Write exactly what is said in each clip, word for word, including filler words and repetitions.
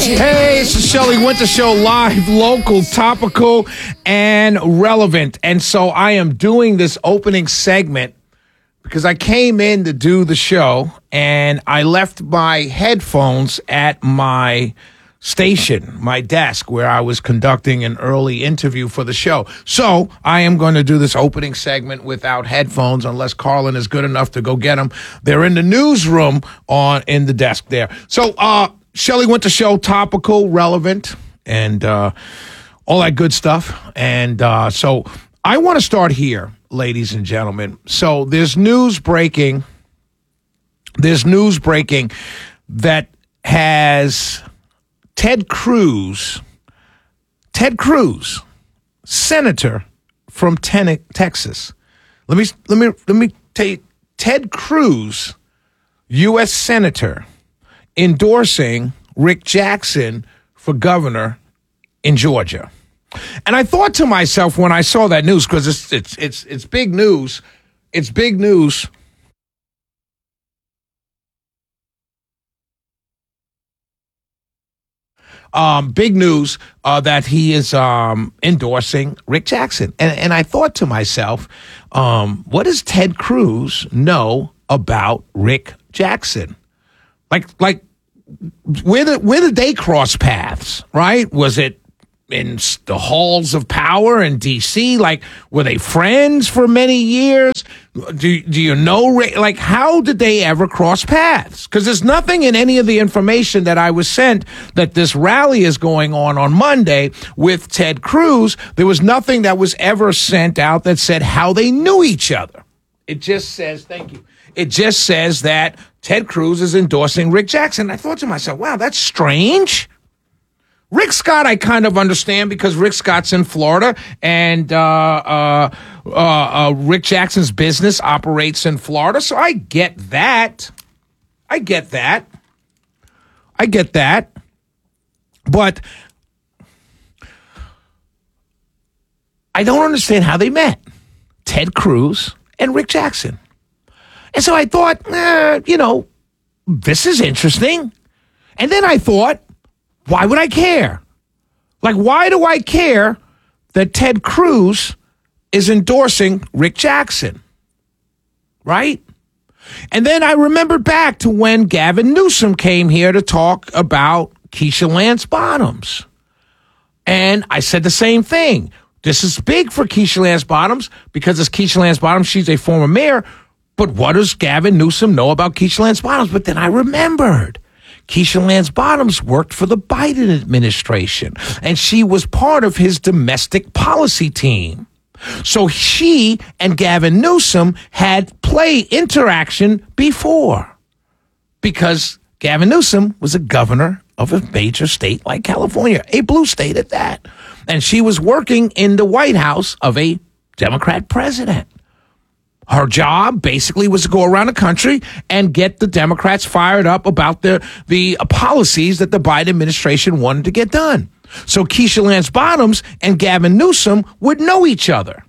Hey, it's the Shelley Winter Show, live, local, topical, and relevant. And so I am doing this opening segment because I came in to do the show and I left my headphones at my station, my desk, where I was conducting an early interview for the show. So I am going to do this opening segment without headphones unless Carlin is good enough to go get them. They're in the newsroom on in the desk there. So, uh, Shelley Winter Show, topical, relevant, and uh, all that good stuff. And uh, so I want to start here, ladies and gentlemen. So there's news breaking. There's news breaking that has Ted Cruz, Ted Cruz, senator from ten- Texas. Let me let me let me tell you, Ted Cruz, U S senator, endorsing Rick Jackson for governor in Georgia. And I thought to myself when I saw that news, because it's it's it's it's big news, it's big news. Um, big news uh, that he is um, endorsing Rick Jackson. And, and I thought to myself, um, what does Ted Cruz know about Rick Jackson? Like, like, where did, where did they cross paths, right? Was it in the halls of power in D C? Like, were they friends for many years? Do, do you know, like, how did they ever cross paths? Because there's nothing in any of the information that I was sent that this rally is going on on Monday with Ted Cruz. There was nothing that was ever sent out that said how they knew each other. It just says, thank you. It just says that Ted Cruz is endorsing Rick Jackson. I thought to myself, wow, that's strange. Rick Scott, I kind of understand because Rick Scott's in Florida and uh, uh, uh, uh, Rick Jackson's business operates in Florida. So I get that. I get that. I get that. But I don't understand how they met. Ted Cruz and Rick Jackson. And so I thought, eh, you know, this is interesting. And then I thought, why would I care? Like, why do I care that Ted Cruz is endorsing Rick Jackson? Right? And then I remembered back to when Gavin Newsom came here to talk about Keisha Lance Bottoms. And I said the same thing. This is big for Keisha Lance Bottoms because it's Keisha Lance Bottoms. She's a former mayor. But what does Gavin Newsom know about Keisha Lance Bottoms? But then I remembered. Keisha Lance Bottoms worked for the Biden administration, and she was part of his domestic policy team. So she and Gavin Newsom had play interaction before because Gavin Newsom was a governor of a major state like California, a blue state at that. And she was working in the White House of a Democrat president. Her job basically was to go around the country and get the Democrats fired up about the, the policies that the Biden administration wanted to get done. So Keisha Lance Bottoms and Gavin Newsom would know each other.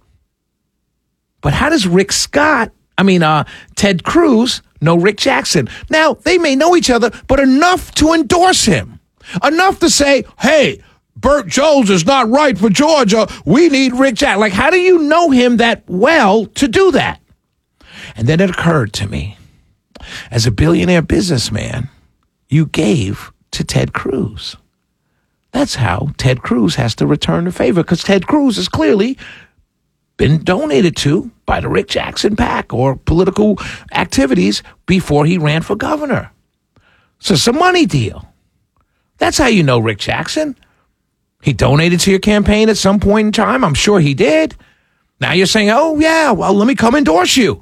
But how does Rick Scott, I mean, uh, Ted Cruz, know Rick Jackson? Now, they may know each other, but enough to endorse him. Enough to say, hey, Burt Jones is not right for Georgia. We need Rick Jackson. Like, how do you know him that well to do that? And then it occurred to me, as a billionaire businessman, you gave to Ted Cruz. That's how Ted Cruz has to return the favor, because Ted Cruz has clearly been donated to by the Rick Jackson PAC or political activities before he ran for governor. So it's a money deal. That's how you know Rick Jackson. He donated to your campaign at some point in time. I'm sure he did. Now you're saying, oh, yeah, well, let me come endorse you.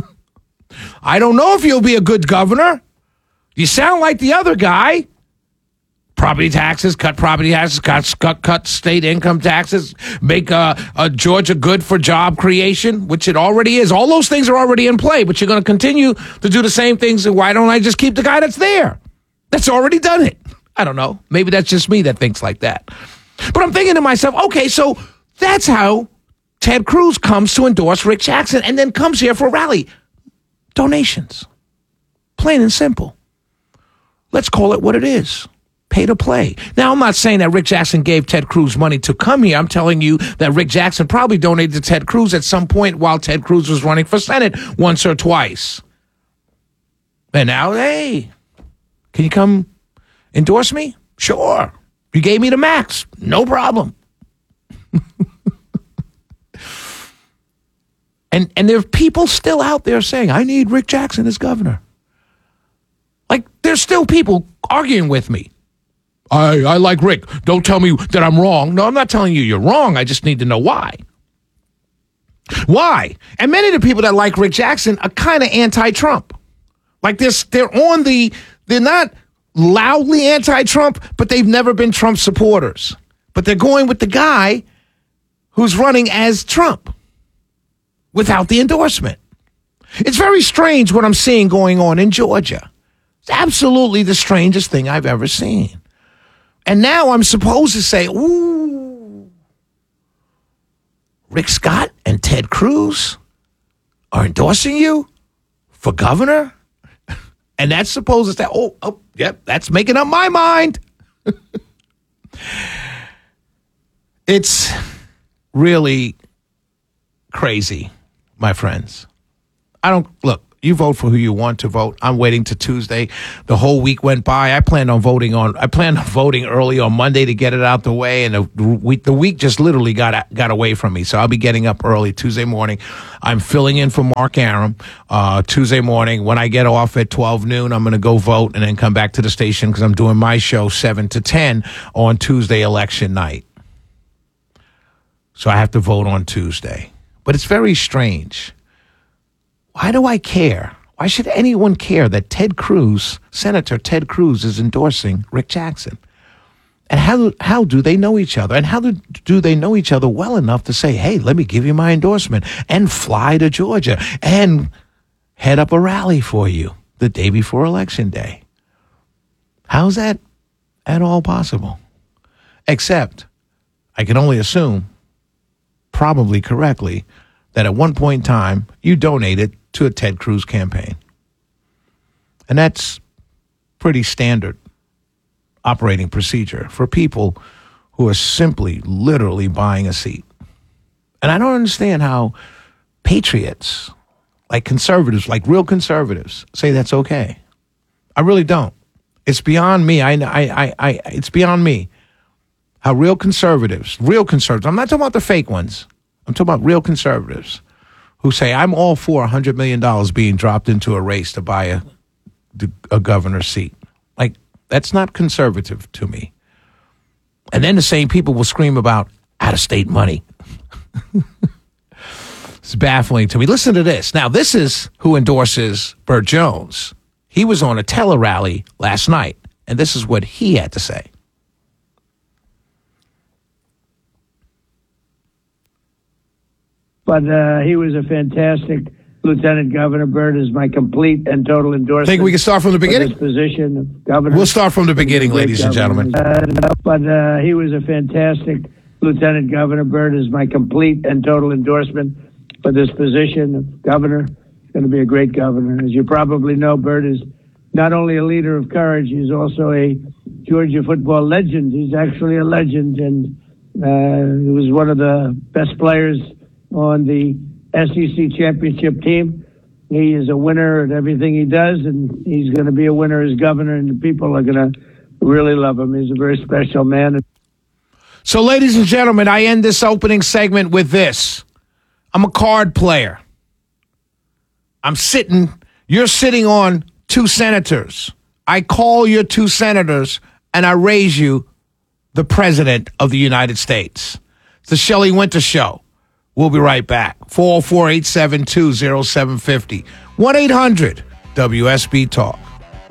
I don't know if you'll be a good governor. You sound like the other guy. Property taxes, cut property taxes, cut, cut, cut state income taxes, make uh, uh, Georgia good for job creation, which it already is. All those things are already in play, but you're going to continue to do the same things. Why don't I just keep the guy that's there? That's already done it. I don't know. Maybe that's just me that thinks like that. But I'm thinking to myself, okay, so that's how Ted Cruz comes to endorse Rick Jackson and then comes here for a rally. Donations. Plain and simple. Let's call it what it is. pay to play. Now, I'm not saying that Rick Jackson gave Ted Cruz money to come here. I'm telling you that Rick Jackson probably donated to Ted Cruz at some point while Ted Cruz was running for Senate once or twice. And now, hey, can you come endorse me? Sure. You gave me the max. No problem. and and there are people still out there saying, I need Rick Jackson as governor. Like, there's still people arguing with me. I, I like Rick. Don't tell me that I'm wrong. No, I'm not telling you you're wrong. I just need to know why. Why? And many of the people that like Rick Jackson are kind of anti-Trump. Like this, they're on the, they're not loudly anti-Trump, but they've never been Trump supporters. But they're going with the guy who's running as Trump without the endorsement. It's very strange what I'm seeing going on in Georgia. It's absolutely the strangest thing I've ever seen. And now I'm supposed to say, ooh, Rick Scott and Ted Cruz are endorsing you for governor? And that's supposed to say, oh, oh, yep, that's making up my mind. It's really crazy, my friends. I don't, look, you vote for who you want to vote. I'm waiting to Tuesday. The whole week went by. I planned on voting on, I planned on voting early on Monday to get it out the way. And the week, the week just literally got, got away from me. So I'll be getting up early Tuesday morning. I'm filling in for Mark Arum, uh, Tuesday morning. When I get off at twelve noon, I'm going to go vote and then come back to the station because I'm doing my show seven to ten on Tuesday election night. So I have to vote on Tuesday. But it's very strange. Why do I care? Why should anyone care that Ted Cruz, Senator Ted Cruz, is endorsing Rick Jackson? And how how do they know each other? And how do, do they know each other well enough to say, hey, let me give you my endorsement and fly to Georgia and head up a rally for you the day before Election Day? How's that at all possible? Except I can only assume, probably correctly, that at one point in time you donated to a Ted Cruz campaign. And that's pretty standard operating procedure for people who are simply literally buying a seat. And I don't understand how patriots, like conservatives, like real conservatives, say that's okay. I really don't. It's beyond me. I, I, I, I, it's beyond me how real conservatives, real conservatives, I'm not talking about the fake ones. I'm talking about real conservatives who say, I'm all for one hundred million dollars being dropped into a race to buy a, a governor's seat. Like, that's not conservative to me. And then the same people will scream about out-of-state money. It's baffling to me. Listen to this. Now, this is who endorses Burt Jones. He was on a tele-rally last night, and this is what he had to say. But uh, he was a fantastic lieutenant governor. Burt is my complete and total endorsement. Think we can start from the beginning? This position of governor. We'll start from the beginning, ladies and gentlemen. Uh, but uh, he was a fantastic lieutenant governor. Burt is my complete and total endorsement for this position of governor. He's going to be a great governor. As you probably know, Burt is not only a leader of courage, he's also a Georgia football legend. He's actually a legend, and uh, he was one of the best players on the S E C championship team. He is a winner at everything he does, and he's going to be a winner as governor, and the people are going to really love him. He's a very special man. So, ladies and gentlemen, I end this opening segment with this. I'm a card player. I'm sitting, you're sitting on two senators. I call your two senators, and I raise you the president of the United States. It's the Shelley Winter Show. We'll be right back. four oh four, eight seven two, oh seven five oh. one eight hundred W S B Talk.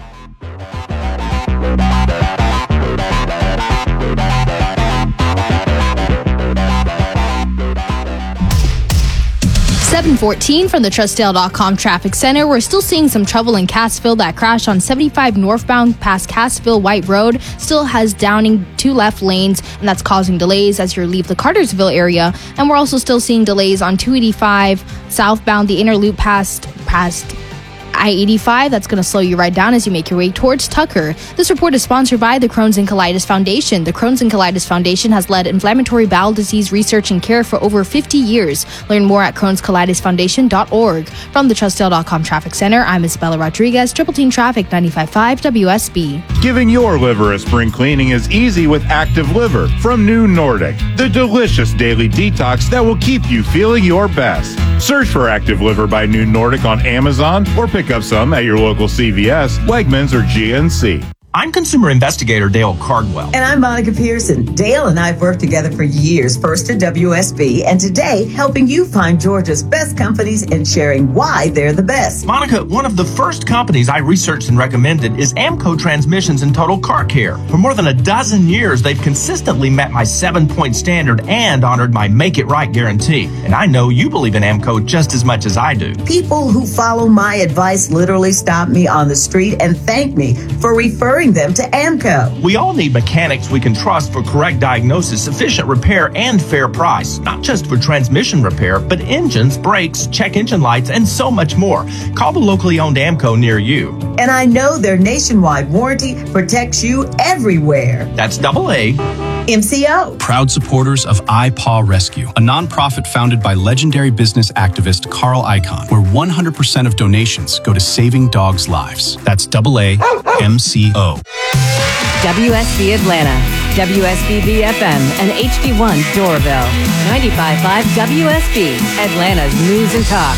seven fourteen from the Trustdale dot com Traffic Center. We're still seeing some trouble in Cassville. That crash on seventy-five northbound past Cassville White Road still has Downing two left lanes, and that's causing delays as you leave the Cartersville area. And we're also still seeing delays on two eighty-five southbound the inner loop past past I eighty-five, that's going to slow you right down as you make your way towards Tucker. This report is sponsored by the Crohn's and Colitis Foundation. The Crohn's and Colitis Foundation has led inflammatory bowel disease research and care for over fifty years. Learn more at crohns colitis foundation dot org. From the trustdale dot com Traffic Center, I'm Isabella Rodriguez, Triple Team Traffic, ninety-five point five W S B. Giving your liver a spring cleaning is easy with Active Liver from New Nordic, the delicious daily detox that will keep you feeling your best. Search for Active Liver by New Nordic on Amazon or pick up some at your local C V S, Wegmans, or G N C. I'm consumer investigator Dale Cardwell. And I'm Monica Pearson. Dale and I have worked together for years, first at W S B, and today helping you find Georgia's best companies and sharing why they're the best. Monica, one of the first companies I researched and recommended is Amco Transmissions and Total Car Care. For more than a dozen years, they've consistently met my seven-point standard and honored my Make It Right guarantee. And I know you believe in Amco just as much as I do. People who follow my advice literally stop me on the street and thank me for referring them to Amco. We all need mechanics we can trust for correct diagnosis, sufficient repair, and fair price. Not just for transmission repair, but engines, brakes, check engine lights, and so much more. Call the locally owned Amco near you. And I know their nationwide warranty protects you everywhere. That's double A. M C O. Proud supporters of iPaw Rescue, a nonprofit founded by legendary business activist Carl Icahn, where one hundred percent of donations go to saving dogs' lives. That's double A M C O. W S B Atlanta, W S B B F M, and H D one Doraville. ninety-five point five W S B, Atlanta's News and Talk.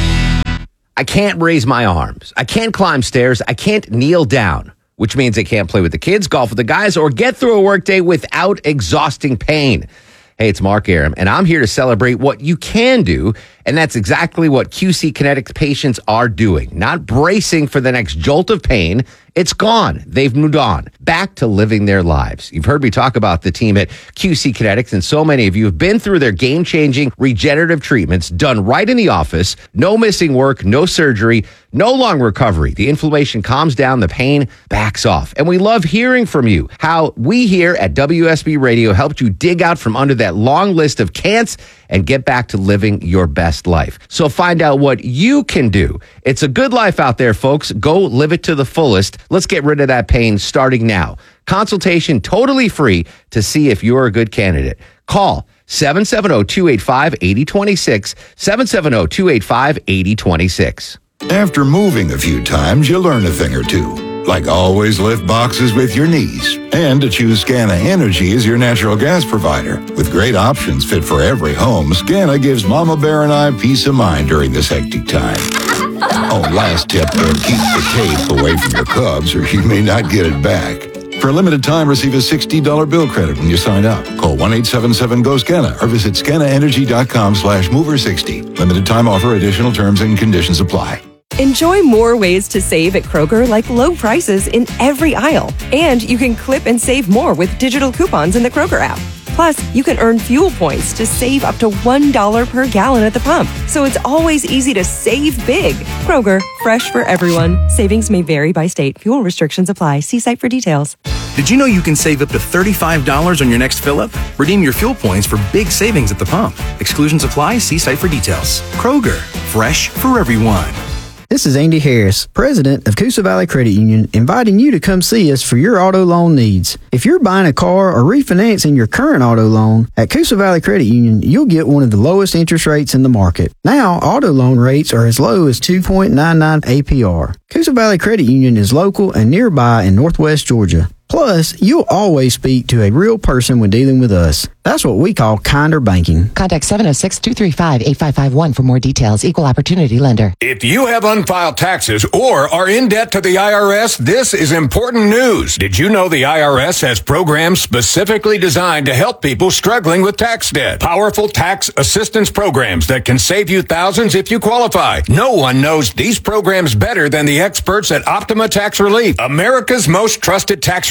I can't raise my arms. I can't climb stairs. I can't kneel down, which means I can't play with the kids, golf with the guys, or get through a workday without exhausting pain. Hey, it's Mark Aram, and I'm here to celebrate what you can do, and that's exactly what Q C Kinetics patients are doing. Not bracing for the next jolt of pain. It's gone. They've moved on. Back to living their lives. You've heard me talk about the team at Q C Kinetics, and so many of you have been through their game-changing regenerative treatments done right in the office. No missing work, no surgery, no long recovery. The inflammation calms down, the pain backs off. And we love hearing from you, how we here at W S B Radio helped you dig out from under that long list of can'ts and get back to living your best life. So find out what you can do. It's a good life out there, folks. Go live it to the fullest. Let's get rid of that pain starting now. Consultation totally free to see if you're a good candidate. Call seven seven zero, two eight five, eight zero two six, seven seven zero, two eight five, eight zero two six. After moving a few times, you learn a thing or two. Like always lift boxes with your knees. And to choose Scana Energy as your natural gas provider. With great options fit for every home, Scana gives Mama Bear and I peace of mind during this hectic time. Oh, last tip, though, keep the tape away from your Cubs or you may not get it back. For a limited time, receive a sixty dollars bill credit when you sign up. Call one eight seven seven, G O, SCANA or visit scanaenergy.com slash mover 60. Limited time offer, additional terms and conditions apply. Enjoy more ways to save at Kroger, like low prices in every aisle. And you can clip and save more with digital coupons in the Kroger app. Plus, you can earn fuel points to save up to one dollar per gallon at the pump. So it's always easy to save big. Kroger, fresh for everyone. Savings may vary by state. Fuel restrictions apply. See site for details. Did you know you can save up to thirty-five dollars on your next fill-up? Redeem your fuel points for big savings at the pump. Exclusions apply. See site for details. Kroger, fresh for everyone. This is Andy Harris, president of Coosa Valley Credit Union, inviting you to come see us for your auto loan needs. If you're buying a car or refinancing your current auto loan, at Coosa Valley Credit Union, you'll get one of the lowest interest rates in the market. Now, auto loan rates are as low as two point nine nine A P R. Coosa Valley Credit Union is local and nearby in Northwest Georgia. Plus, you'll always speak to a real person when dealing with us. That's what we call kinder banking. Contact seven oh six, two three five, eight five five one for more details. Equal opportunity lender. If you have unfiled taxes or are in debt to the I R S, this is important news. Did you know the I R S has programs specifically designed to help people struggling with tax debt? Powerful tax assistance programs that can save you thousands if you qualify. No one knows these programs better than the experts at Optima Tax Relief, America's most trusted tax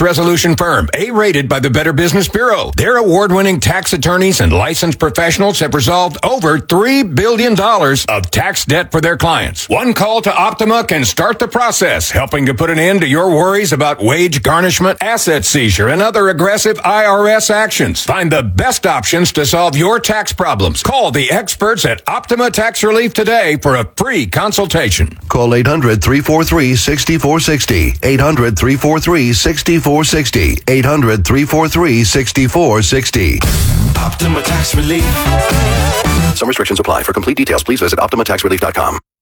resolution firm, A-rated by the Better Business Bureau. Their award-winning tax attorneys and licensed professionals have resolved over three billion dollars of tax debt for their clients. One call to Optima can start the process, helping to put an end to your worries about wage garnishment, asset seizure, and other aggressive I R S actions. Find the best options to solve your tax problems. Call the experts at Optima Tax Relief today for a free consultation. Call eight hundred, three four three, six four six zero. eight hundred, three four three, six four six zero. eight hundred, three four three, six four six zero. Optima Tax Relief. Some restrictions apply. For complete details, please visit optima tax relief dot com.